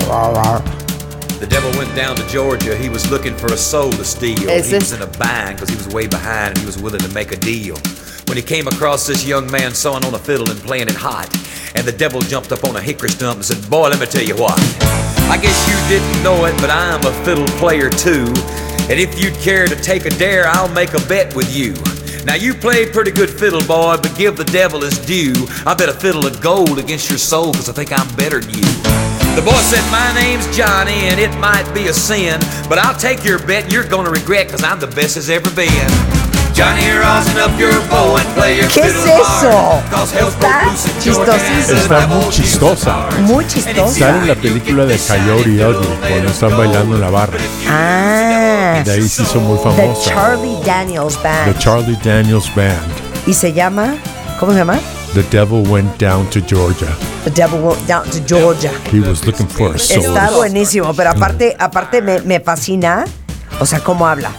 The devil went down to Georgia. He was looking for a soul to steal. He was in a bind because he was way behind and he was willing to make a deal. When he came across this young man sawing on a fiddle and playing it hot, and the devil jumped up on a hickory stump and said, "Boy, let me tell you what. I guess you didn't know it, but I'm a fiddle player too. And if you'd care to take a dare, I'll make a bet with you. Now you played pretty good fiddle, boy, but give the devil his due. I bet a fiddle of gold against your soul, cause I think I'm better than you." The boy said, "My name's Johnny, and it might be a sin, but I'll take your bet and you're gonna regret, cause I'm the best as ever been. Johnny, rosin up your bow and play your ¿Qué es eso? Está chistosísimo. Está muy chistosa. Muy chistosa. Sale en la película de Coyote Ugly cuando están bailando en la barra. Ah. De ahí se hizo muy famosa. The Charlie Daniels Band. The Charlie Daniels Band. Y se llama, ¿cómo se llama? The devil went down to Georgia. The Devil Went Down to Georgia. He was looking for a soul. Está buenísimo, pero aparte me fascina, o sea, cómo habla.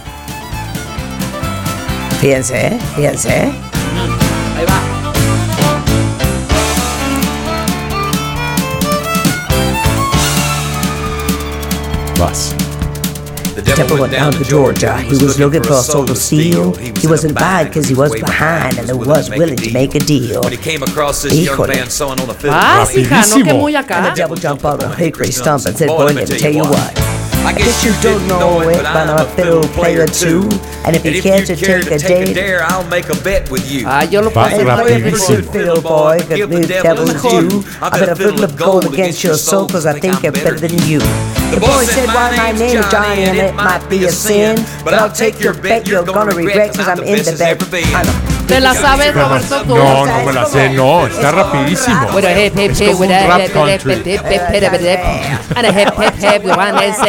Fíjense, fíjense. Ahí va. Vas. The devil went down to Georgia. He was looking for a soul to steal. He was in bad because he was behind and was willing to make a deal. When he came across this young man sawing on a fiddle. Hija, no que muy And the acá. devil jumped on a hickory stump and said, "Boy, let me tell you what. I guess you don't know it, but I'm a fiddle player too. And if you care to take a dare, I'll make a bet with you. Ah, yo lo Va puedo and play a rapidísimo. good fiddle, boy, cause the devil's due. I bet a fiddle of gold against your soul, cause I think I'm better than you." The boy said, "Why, my name's Johnny, and it might be a sin, but I'll take your bet you're gonna regret, cause I'm in the bet." I know. ¿Te la sabes, Roberto? Tú? No, no me la sé, no, está rapidísimo. Bueno, hip, hip, Es hip, como un hip, rap hip, country. hip, hip, hip, hip, and a hip, hip, hip, one is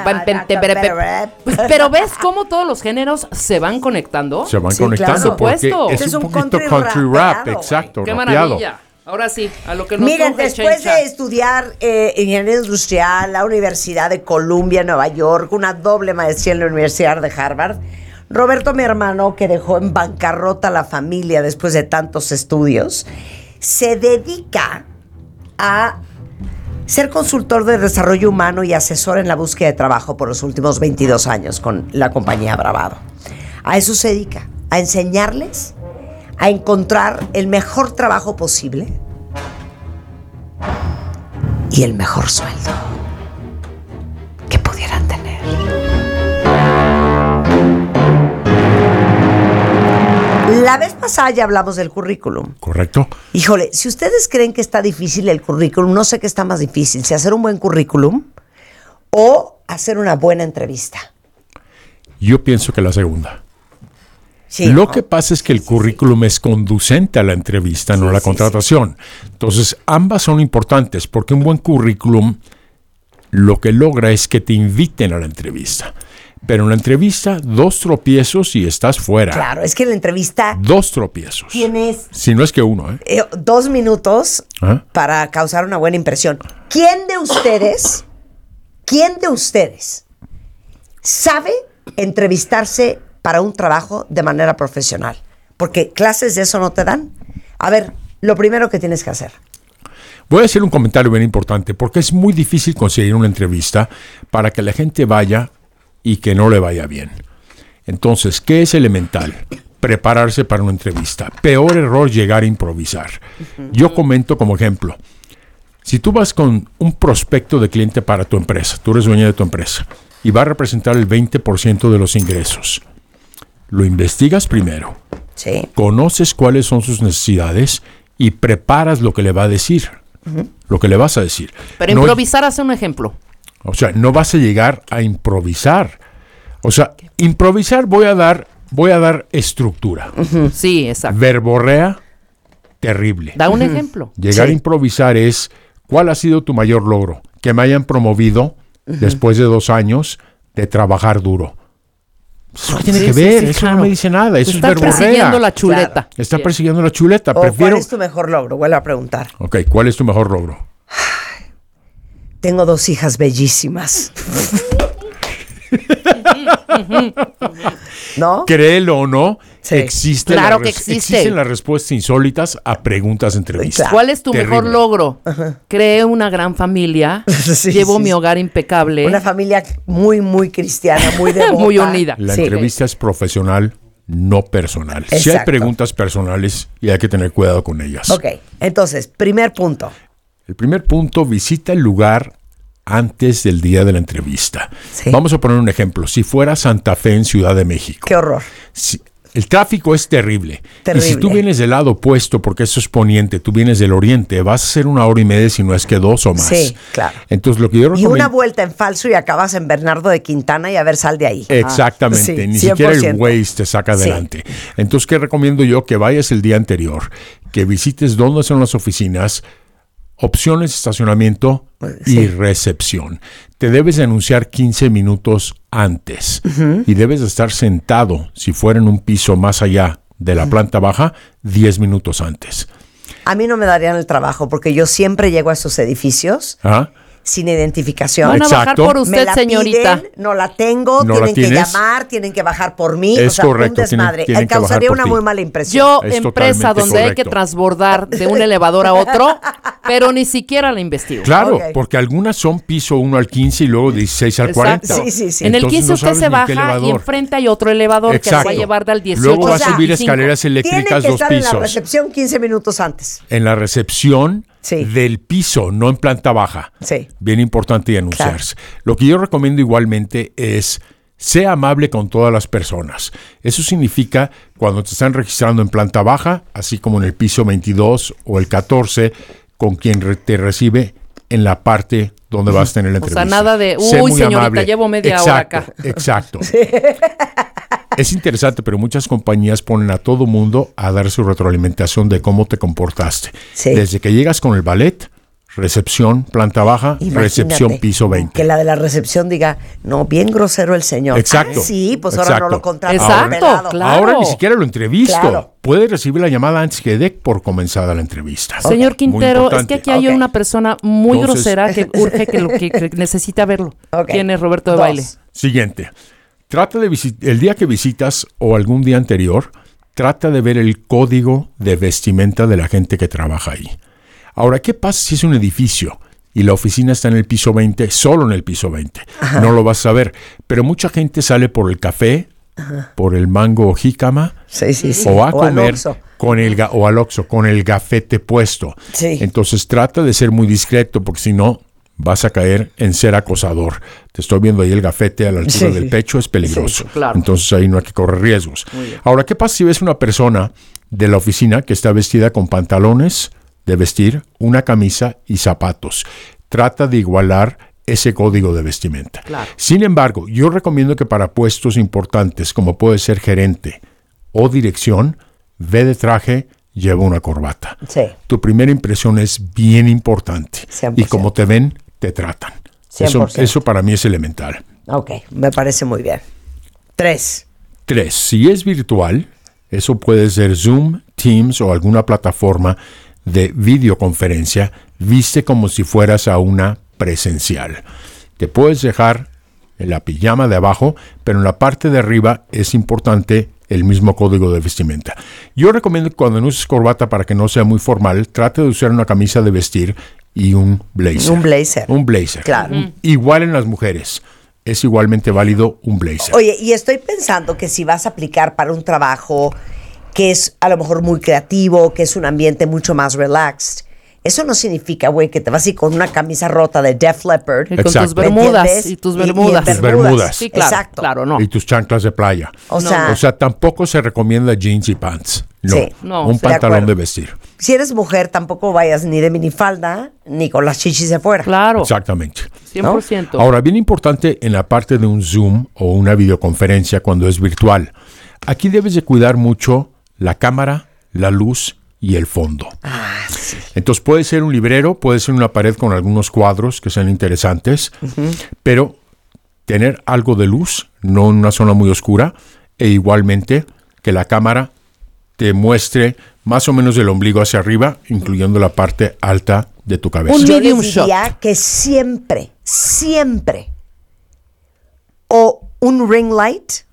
pero ¿ves cómo todos los géneros se van conectando? Se van Sí, conectando claro. porque Supuesto. es Es un un poquito country country rap, rapeado, exacto, ¡Qué rapeado. maravilla! Ahora sí, a lo que nos Miren, truje después Chencha. de estudiar ingeniería industrial, la Universidad de Columbia, Nueva York, una doble maestría en la Universidad de Harvard, Roberto, mi hermano, que dejó en bancarrota a la familia después de tantos estudios, se dedica a ser consultor de desarrollo humano y asesor en la búsqueda de trabajo por los últimos 22 años con la compañía Bravado. A eso se dedica, a enseñarles a encontrar el mejor trabajo posible y el mejor sueldo que pudieran tener. La vez pasada ya hablamos del currículum. ¿Correcto? Híjole, si ustedes creen que está difícil el currículum, no sé qué está más difícil, si hacer un buen currículum o hacer una buena entrevista. Yo pienso que la segunda. Sí, Lo ¿no? que pasa es que el currículum es conducente a la entrevista, no a la contratación. Entonces, ambas son importantes porque un buen currículum lo que logra es que te inviten a la entrevista. Pero en la entrevista, 2 tropiezos y estás fuera. Claro, es que en la entrevista 2 tropiezos. tienes Si no es que uno, ¿eh? 2 minutos ¿Ah? para causar una buena impresión. ¿Quién de ustedes sabe entrevistarse para un trabajo de manera profesional? Porque clases de eso no te dan. A ver, lo primero que tienes que hacer. Voy a hacer un comentario bien importante porque es muy difícil conseguir una entrevista para que la gente vaya y que no le vaya bien. Entonces, ¿qué es elemental? Prepararse para una entrevista. Peor error, llegar a improvisar. Yo comento como ejemplo. Si tú vas con un prospecto de cliente para tu empresa, tú eres dueña de tu empresa, y va a representar el 20% de los ingresos, lo investigas primero, Sí. conoces cuáles son sus necesidades y preparas lo que le va a decir, lo que le vas a decir. Pero No- improvisar, hace un ejemplo. o sea, no vas a llegar a improvisar. O sea, improvisar voy a dar estructura. Sí, exacto. Verborrea, terrible. Da un ejemplo. Llegar Sí. a improvisar es, ¿cuál ha sido tu mayor logro? Que me hayan promovido después de 2 años de trabajar duro. Eso no tiene Sí, que sí, ver, sí, eso claro. no me dice nada, eso es Está verborrea. persiguiendo la chuleta. Está Bien. persiguiendo la chuleta. O Prefiero... ¿cuál es tu mejor logro? Vuelvo a preguntar. Ok, ¿cuál es tu mejor logro? Tengo 2 hijas bellísimas. ¿No? Créelo o no, Sí. Claro que existe. Existen las respuestas insólitas a preguntas de entrevista. Claro. ¿Cuál es tu mejor logro? Creé una gran familia. Sí, Llevo sí, mi sí. hogar impecable. Una familia muy, muy cristiana, muy devota. Muy unida. La Sí. entrevista es profesional, no personal. Si hay Exacto. preguntas personales y hay que tener cuidado con ellas. Ok, entonces, primer punto. El primer punto, visita el lugar antes del día de la entrevista. Sí. Vamos a poner un ejemplo. Si fuera Santa Fe en Ciudad de México. Qué horror. El tráfico es terrible. Terrible. Y si tú vienes del lado opuesto, porque eso es poniente, tú vienes del oriente, vas a hacer 1 hora y media, si no es que 2 o más. Sí, claro. Entonces, lo que yo Y recomiendo... una vuelta en falso y acabas en Bernardo de Quintana y a ver, sal de ahí. Exactamente, Sí, ni siquiera el 100%. Waze te saca Sí. adelante. Entonces, ¿qué recomiendo yo? Que vayas el día anterior, que visites dónde son las oficinas, opciones de estacionamiento Sí. y recepción. Te debes de anunciar 15 minutos antes y debes de estar sentado, si fuera en un piso más allá de la planta baja, 10 minutos antes. A mí no me darían el trabajo porque yo siempre llego a esos edificios ¿Ah? sin identificación. Van a bajar Exacto. por Me usted, la señorita. piden, no la tengo, ¿No la tienen que tienes? llamar, tienen que bajar por mí. Es o sea, correcto, un desmadre. tienen que Causaría bajar por una ti. muy mala impresión. Yo, Es empresa totalmente donde hay que correcto. transbordar de un elevador a otro, pero ni siquiera la investigo. Claro, Ok. porque algunas son piso 1 al 15 y luego 16 al Exacto. 40. Sí, sí, sí. En el Entonces 15 no usted sabes se ni en qué baja y elevador. enfrente hay otro elevador que lo va a Exacto. llevar del 18 Luego va a O sea, subir 25. escaleras Tienen eléctricas que 2 estar en la pisos. recepción 15 minutos antes. En la recepción Sí. del piso, no en planta baja. Sí. Bien importante y anunciarse. Lo que yo recomiendo igualmente es sea amable con todas las personas. Eso significa cuando te están registrando en planta baja, así como en el piso 22 o el 14, con quien te recibe en la parte donde vas a tener la O sea, entrevista. nada de, Sé uy, muy señorita, amable. llevo media hora acá. Exacto. Es interesante, pero muchas compañías ponen a todo mundo a dar su retroalimentación de cómo te comportaste. Sí. Desde que llegas con el ballet, recepción, planta baja, Imagínate recepción, piso 20. que la de la recepción diga, no, bien grosero el señor. Exacto. Ah, sí, pues ahora Exacto. no lo contrato. Exacto, pelado. claro. Ahora ni siquiera lo entrevisto. Claro. Puede recibir la llamada antes que dé por comenzada la entrevista. Señor Muy Quintero, es importante. que aquí hay Ok. una persona muy Entonces- grosera que urge que necesita verlo. Ok. ¿Quién es Roberto de Dos. Baile? Siguiente. Trata de el día que visitas o algún día anterior, trata de ver el código de vestimenta de la gente que trabaja ahí. Ahora, ¿qué pasa si es un edificio y la oficina está en el piso 20, solo en el piso 20? No lo vas a ver, pero mucha gente sale por el café, por el mango o jícama, Sí, sí, sí. o a al comer Oxxo. con o al Oxxo, con el gafete puesto. Sí. Entonces trata de ser muy discreto, porque si no vas a caer en ser acosador. Te estoy viendo ahí el gafete a la altura Sí. del pecho, es peligroso. Sí, claro. Entonces ahí no hay que correr riesgos. Ahora, ¿qué pasa si ves una persona de la oficina que está vestida con pantalones de vestir, una camisa y zapatos? Trata de igualar ese código de vestimenta. Claro. Sin embargo, yo recomiendo que para puestos importantes, como puede ser gerente o dirección, ve de traje, lleva una corbata. Sí. Tu primera impresión es bien importante. 100%. Y como te ven, te tratan. 100%. Eso para mí es elemental. Ok, me parece muy bien. 3. 3. Si es virtual, eso puede ser Zoom, Teams o alguna plataforma de videoconferencia, viste como si fueras a una presencial. Te puedes dejar en la pijama de abajo, pero en la parte de arriba es importante el mismo código de vestimenta. Yo recomiendo que cuando no uses corbata, para que no sea muy formal, trate de usar una camisa de vestir y un blazer. Un blazer. Un blazer. Claro. Igual en las mujeres. Es igualmente válido un blazer. Oye, y estoy pensando que si vas a aplicar para un trabajo que es a lo mejor muy creativo, que es un ambiente mucho más relaxed, eso no significa, güey, que te vas a ir con una camisa rota de Def Leppard. Y con tus Exacto. ¿me bermudas entiendes? y tus Y en bermudas. Tus bermudas. Sí, claro, Exacto. claro, no. Y tus chanclas de playa. O sea, Tampoco se recomienda jeans y pants. No, Sí. No, un estoy de pantalón acuerdo. de vestir. si eres mujer, tampoco vayas ni de minifalda ni con las chichis de fuera. Claro, Exactamente. 100%. Ahora, bien importante en la parte de un Zoom o una videoconferencia cuando es virtual. Aquí debes de cuidar mucho la cámara, la luz y el fondo. Sí. Entonces puede ser un librero, puede ser una pared con algunos cuadros que sean interesantes, pero tener algo de luz, no en una zona muy oscura, e igualmente que la cámara te muestre más o menos del ombligo hacia arriba, incluyendo la parte alta de tu cabeza. Un Yo medium les diría shot. que siempre, o un ring light,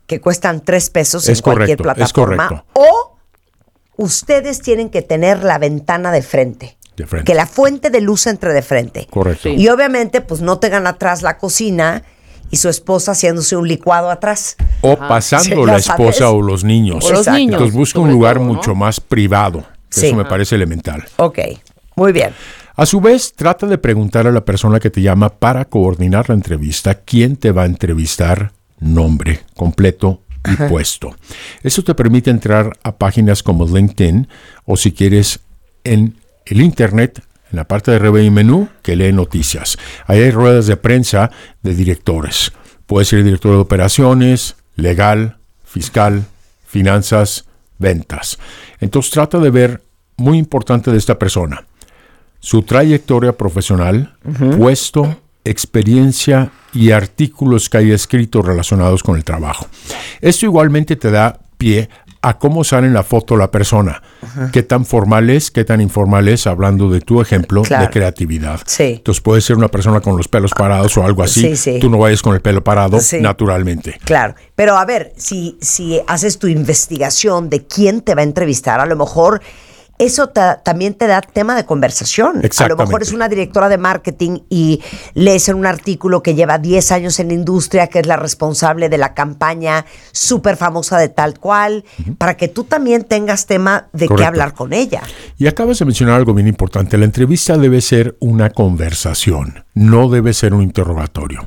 que cuestan 3 pesos en Es cualquier correcto, es plataforma. correcto. O ustedes tienen que tener la ventana de frente. De frente. Que la fuente de luz entre de frente. Correcto. Sí. Y obviamente, pues no tengan atrás la cocina y su esposa haciéndose un licuado atrás. O pasando Sí, la ya esposa sabes. o los niños. O los Exacto. niños. Entonces busca un sobre lugar todo, ¿no? mucho más privado. Sí. Eso me parece elemental. Ok, muy bien. A su vez, trata de preguntar a la persona que te llama para coordinar la entrevista quién te va a entrevistar, nombre completo y puesto. Eso te permite entrar a páginas como LinkedIn o si quieres en el Internet, en la parte de arriba y menú, que lee noticias. Ahí hay ruedas de prensa de directores. Puede ser director de operaciones, legal, fiscal, finanzas, ventas. Entonces trata de ver, muy importante de esta persona, su trayectoria profesional, puesto, experiencia y artículos que haya escrito relacionados con el trabajo. Esto igualmente te da pie a cómo sale en la foto la persona, qué tan formal es, qué tan informal es, hablando de tu ejemplo Claro. de creatividad. Sí. Entonces puede ser una persona con los pelos parados o algo así. Sí, sí. Tú no vayas con el pelo parado Sí. naturalmente. Claro, pero a ver, si haces tu investigación de quién te va a entrevistar, a lo mejor eso también te da tema de conversación. A lo Exactamente. mejor es una directora de marketing y lees en un artículo que lleva 10 años en la industria, que es la responsable de la campaña súper famosa de tal cual, para que tú también tengas tema de qué Correcto. hablar con ella. Y acabas de mencionar algo bien importante. La entrevista debe ser una conversación, no debe ser un interrogatorio.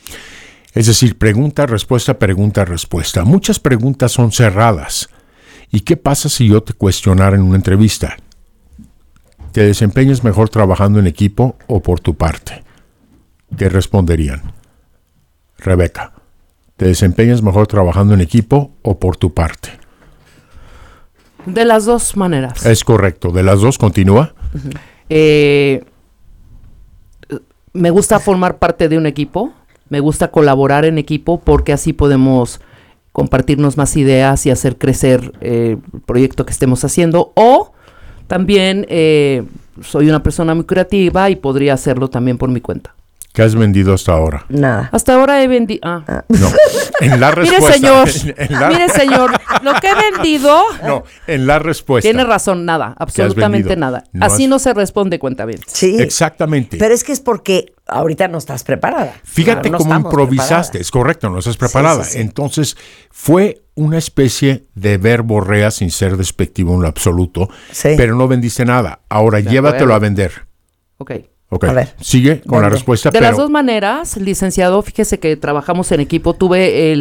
Es decir, pregunta, respuesta. Muchas preguntas son cerradas. ¿Y qué pasa si yo te cuestionara en una entrevista? ¿Te desempeñas mejor trabajando en equipo o por tu parte? ¿Qué responderían? Rebeca, ¿te desempeñas mejor trabajando en equipo o por tu parte? De las dos maneras. Es correcto. De las dos, continúa. Me gusta formar parte de un equipo, me gusta colaborar en equipo porque así podemos compartirnos más ideas y hacer crecer el proyecto que estemos haciendo. O también soy una persona muy creativa y podría hacerlo también por mi cuenta. ¿Qué has vendido hasta ahora? Nada. Hasta ahora he vendido... No, en la Mire, respuesta. señor, en la- mire, señor, lo que he vendido... No, en la respuesta. Tiene razón, nada, absolutamente vendido? nada. No Así has- no se responde, cuenta bien. Sí. Exactamente. Pero es que es porque ahorita no estás preparada. Fíjate No cómo estamos improvisaste. preparadas. Es correcto, no estás preparada. Sí, sí, sí. Entonces, fue una especie de verborrea sin ser despectivo en lo absoluto, Sí. pero no vendiste nada. Ahora llévatelo acuerdo. a vender. Ok. Ok. A ver. Sigue con la Vende. respuesta, De pero las dos maneras, licenciado, fíjese que trabajamos en equipo. Tuve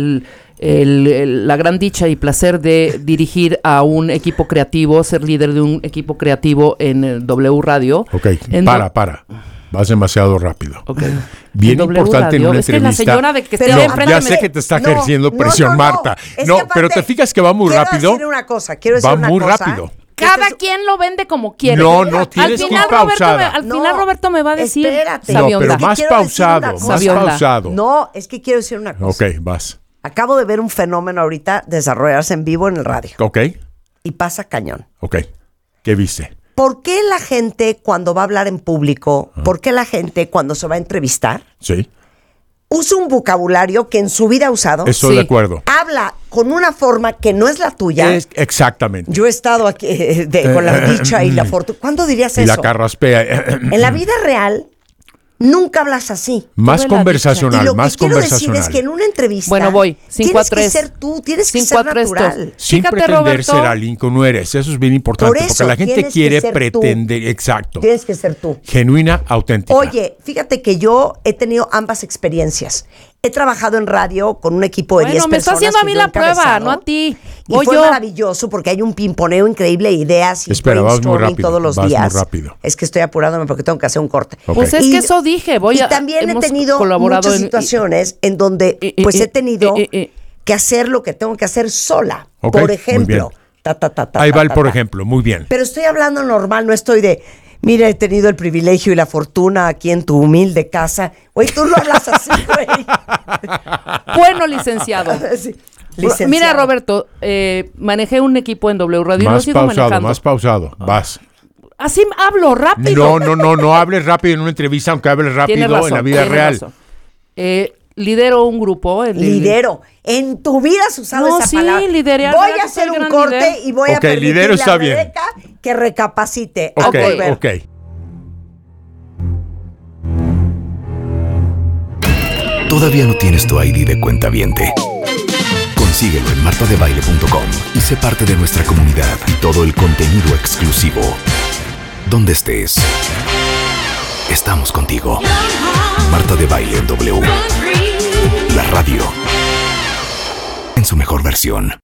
la gran dicha y placer de dirigir a un equipo creativo, ser líder de un equipo creativo en el W Radio. Ok, En para. Vas demasiado rápido. Ok. Bien En W importante en Radio. una Es que la entrevista. señora de que Pero esté No, enfrente ya me- sé que te está No, ejerciendo no, presión, no, no. Marta. Es No, que pero aparte, te fijas que va muy quiero rápido. decir una cosa, quiero decir Va una muy cosa. rápido. Cada quien lo vende como quiere. No, no, tienes que ir pausada. Al final Roberto me va a decir Espérate. No, sabionda. pero más Quiero decir pausado, una más cosa. Sabionda. pausado. No, es que quiero decir una cosa. Ok, vas. Acabo de ver un fenómeno ahorita desarrollarse en vivo en el radio. Ok, Y pasa cañón. ok. ¿Qué viste? ¿Por qué la gente cuando va a hablar en público, por qué la gente cuando se va a entrevistar, Sí, usa un vocabulario que en su vida ha usado, estoy Sí. de acuerdo. habla con una forma que no es la tuya? Exactamente. Yo he estado aquí con la dicha y la fortuna. ¿Cuándo dirías Y eso? la carraspea. En la vida real, nunca hablas así. Más Tuve la conversacional, Y lo más que quiero decir conversacional. es que en una entrevista Bueno, voy. 5 a tienes 3. que ser tú, tienes que 5 ser a 3 natural. Sin Fíjate, pretender Roberto. ser alguien que no eres. Eso es bien importante. Por eso, porque la gente tienes que quiere ser tú. pretender. Exacto. Tienes que ser tú. Genuina, auténtica. Oye, fíjate que yo he tenido ambas experiencias. He trabajado en radio con un equipo de 10 Bueno, me está personas haciendo a que mí yo he la prueba, encabezado. no a ti. Y Voy fue yo. maravilloso porque hay un pimponeo increíble de ideas y Espera, vas muy brainstorming rápido, todos los vas muy días. rápido. Es que estoy apurándome porque tengo que hacer un corte. Ok. Pues es Y- que eso dije. y también he hemos tenido colaborado muchas en- situaciones en donde pues he tenido que hacer lo que tengo que hacer sola. Ok, Por muy ejemplo. bien. Ahí va el por ejemplo. Muy bien. Pero estoy hablando normal, no estoy de, mira, he tenido el privilegio y la fortuna aquí en tu humilde casa. Güey, tú no hablas así, güey. Bueno, licenciado. Sí. Licenciado. Mira, Roberto, manejé un equipo en W Radio y lo Más sigo pausado, manejando. más pausado. Vas. Así hablo rápido. No hables rápido en una entrevista, aunque hables rápido Tienes razón, en la vida tienes real. razón. lidero un grupo. Lidero. En tu vida has usado esa palabra. Liderar. Voy a hacer un corte líder. Y voy a permitirle a Rebeca que recapacite. Ok. ¿Todavía no tienes tu ID de cuentaviente? Consíguelo en martadebaile.com y sé parte de nuestra comunidad y todo el contenido exclusivo. Donde estés, estamos contigo. Marta de Baile en W. La radio en su mejor versión.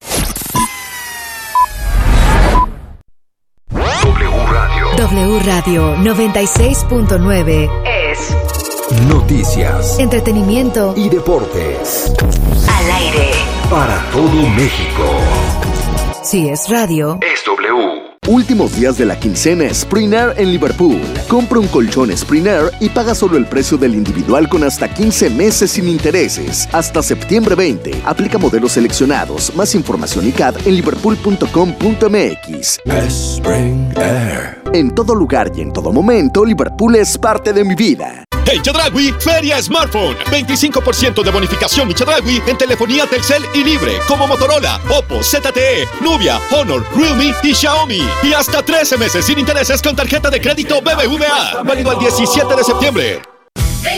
W Radio 96.9 es noticias, entretenimiento y deportes. Al aire. Para todo México. Si es radio, es W. Últimos días de la quincena Spring Air en Liverpool. Compra un colchón Spring Air y paga solo el precio del individual con hasta 15 meses sin intereses. Hasta septiembre 20. Aplica modelos seleccionados. Más información y CAD en liverpool.com.mx. Spring Air. En todo lugar y en todo momento, Liverpool es parte de mi vida. Hey Chedraui, Feria Smartphone. 25% de bonificación mi Chedraui en telefonía Telcel y libre, como Motorola, Oppo, ZTE, Nubia, Honor, Realme y Xiaomi. Y hasta 13 meses sin intereses con tarjeta de crédito BBVA. Válido al 17 de septiembre.